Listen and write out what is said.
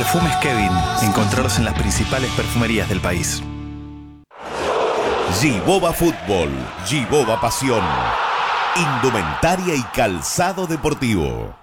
Perfumes Kevin. Encontrarlos en las principales perfumerías del país. Giboba Fútbol, Giboba Pasión. Indumentaria y calzado deportivo.